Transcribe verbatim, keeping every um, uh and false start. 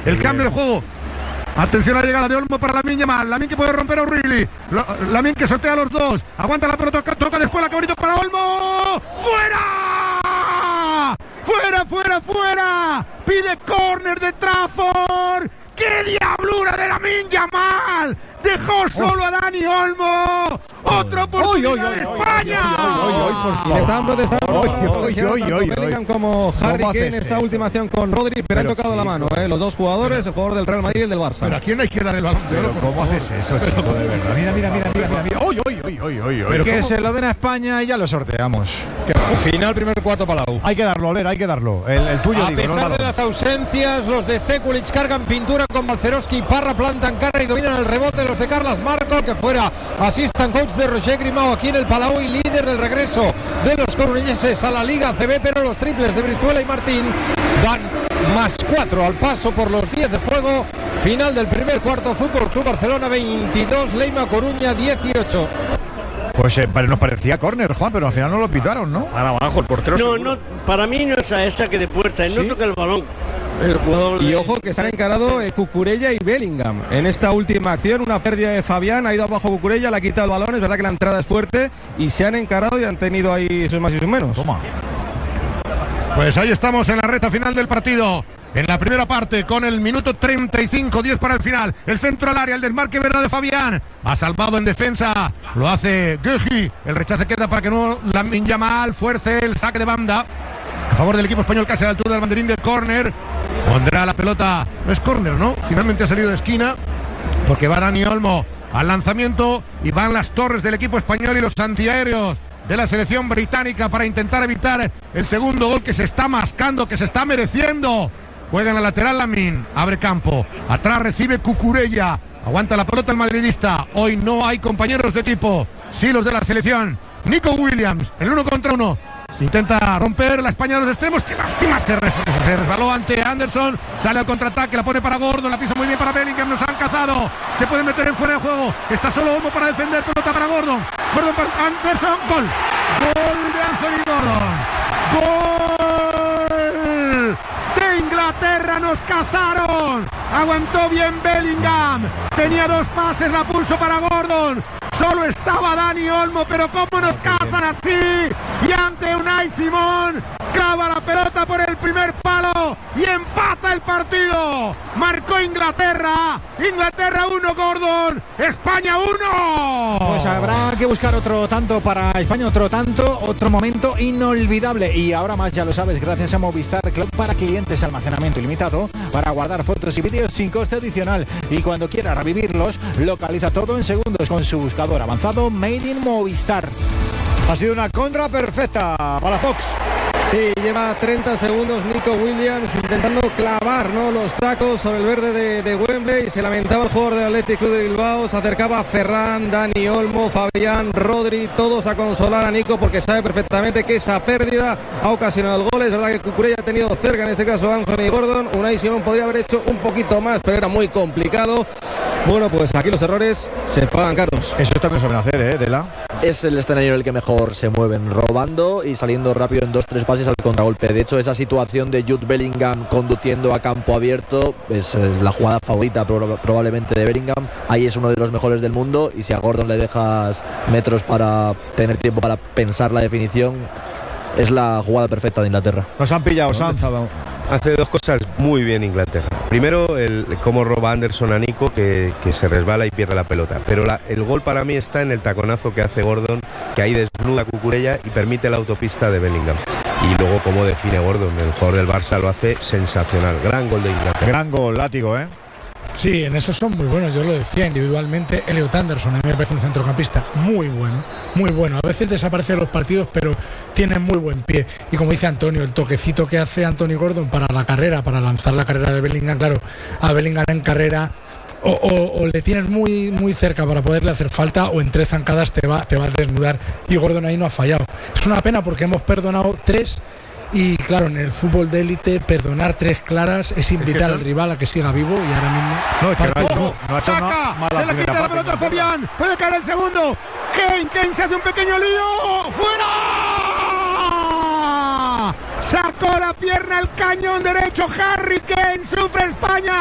El cambio de juego. Atención a la llegada de Olmo para Lamine Yamal. Lamine que puede romper a O'Reilly. Lamine que sortea a los dos. Aguanta la pelota, toca, toca después la cabrito para Olmo. ¡Fuera! ¡Fuera, fuera, fuera! Pide córner de Trafford. ¡Qué diablura de Lamine Yamal! Dejó solo a Dani Olmo. Otra oportunidad de España. Están protestando Bellingham como Harry Kane en esa última acción con Rodri, pero han tocado sí, la mano, ¿eh? Los dos jugadores, el jugador del Real Madrid y el del Barça. Pero ¿a quién hay que dar el balón de oro? ¿Cómo haces eso, chico? De verdad. Mira, mira, mira, mira, mira, mira. ¡Uy, uy, uy, uy, uy! uy. Que se lo den a España y ya lo sorteamos. Final, primer cuarto Palau. Hay que darlo, Oler, hay que darlo. El, el tuyo, A digo, pesar no de las ausencias, los de Sekulic cargan pintura con Balcerowski y Parra, plantan cara y dominan el rebote. Los de Carles Marco, que fuera assistant coach de Roger Grimao aquí en el Palau y líder del regreso de los coruñeses a la Liga A C B, pero los triples de Brizuela y Martín dan más cuatro al paso por los diez de juego. Final del primer cuarto, Fútbol Club Barcelona veintidós, Leima Coruña dieciocho. Pues eh, nos parecía córner, Juan, pero al final no lo pitaron, ¿no? Para abajo, el portero. No, no, para mí no es esa que de puerta, él ¿sí? no toca el balón. El jugador y de... ojo que se han encarado eh, Cucurella y Bellingham en esta última acción. Una pérdida de Fabián, ha ido abajo Cucurella, le ha quitado el balón. Es verdad que la entrada es fuerte y se han encarado y han tenido ahí sus más y sus menos. Toma. Pues ahí estamos en la recta final del partido. En la primera parte, con el minuto treinta y cinco, diez para el final. El centro al área, el desmarque verdad de Fabián. Ha salvado en defensa, lo hace Guehi. El rechace queda para que no Lamine Yamal fuerce el saque de banda a favor del equipo español, casi a la altura del banderín del córner. Pondrá la pelota, no es córner, ¿no? Finalmente ha salido de esquina, porque va Dani Olmo al lanzamiento y van las torres del equipo español y los antiaéreos de la selección británica para intentar evitar el segundo gol que se está mascando, que se está mereciendo. Juega en la lateral Lamine, abre campo, atrás recibe Cucurella, aguanta la pelota el madridista. Hoy no hay compañeros de equipo, sí los de la selección. Nico Williams, el uno contra uno. Se intenta romper la España de los extremos. ¡Qué lástima! Se, res se resbaló ante Anderson. Sale al contraataque, la pone para Gordon. La pisa muy bien para Bellingham. Nos han cazado. Se puede meter en fuera de juego. Está solo Olmo para defender. Pelota para Gordon. Gordon para Anderson. Gol. Gol de Anthony Gordon. Gol de Inglaterra. Nos cazaron. Aguantó bien Bellingham. Tenía dos pases. La pulso para Gordon. Solo estaba Dani Olmo, pero cómo nos cazan así. Y ante Unai Simón clava la pelota por el primer palo y empata el partido. Marcó Inglaterra. Inglaterra uno, Gordon. España uno. Pues habrá que buscar otro tanto para España, otro tanto, otro momento inolvidable. Y ahora más, ya lo sabes, gracias a Movistar Cloud para clientes, almacenamiento ilimitado para guardar fotos y vídeos sin coste adicional. Y cuando quieras revivirlos, localiza todo en segundos con su buscador avanzado Made in Movistar. Ha sido una contra perfecta para Fox. Sí, lleva treinta segundos Nico Williams intentando clavar, ¿no?, los tacos sobre el verde de, de Wembley. Se lamentaba el jugador del Athletic Club de Bilbao. Se acercaba Ferran, Dani Olmo, Fabián, Rodri, todos a consolar a Nico porque sabe perfectamente que esa pérdida ha ocasionado el gol. Es verdad que Cucurella ha tenido cerca, en este caso, a Anthony Gordon. Unai Simón podría haber hecho un poquito más, pero era muy complicado. Bueno, pues aquí los errores se pagan caros. Eso también saben hacer, ¿eh, Dela? Es el escenario en el que mejor se mueven, robando y saliendo rápido en dos, tres pases al contragolpe. De hecho, esa situación de Jude Bellingham conduciendo a campo abierto es la jugada favorita probablemente de Bellingham. Ahí es uno de los mejores del mundo y si a Gordon le dejas metros para tener tiempo para pensar la definición, es la jugada perfecta de Inglaterra. Nos han pillado, Sanz. Hace dos cosas muy bien Inglaterra. Primero, el cómo roba Anderson a Nico, que, que se resbala y pierde la pelota. Pero la, el gol para mí está en el taconazo que hace Gordon, que ahí desnuda a Cucurella y permite la autopista de Bellingham. Y luego cómo define Gordon, el jugador del Barça lo hace sensacional. Gran gol de Inglaterra. Gran gol, látigo, ¿eh? Sí, en eso son muy buenos, yo lo decía individualmente. Elliot Anderson a mí me parece un centrocampista muy bueno, muy bueno. A veces desaparece de los partidos, pero tiene muy buen pie. Y como dice Antonio, el toquecito que hace Anthony Gordon para la carrera, para lanzar la carrera de Bellingham, claro, a Bellingham en carrera o, o, o le tienes muy, muy cerca para poderle hacer falta, o en tres zancadas te va, te va a desnudar. Y Gordon ahí no ha fallado. Es una pena porque hemos perdonado tres. Y claro, en el fútbol de élite, perdonar tres claras es invitar al rival a que siga vivo. Y ahora mismo no, es que no ha hecho, no ha hecho saca, una mala se le quita la pelota a Fabián, puede caer el segundo. Kane, Kane se hace un pequeño lío. ¡Fuera! Sacó la pierna al cañón derecho. Harry Kane, sufre España.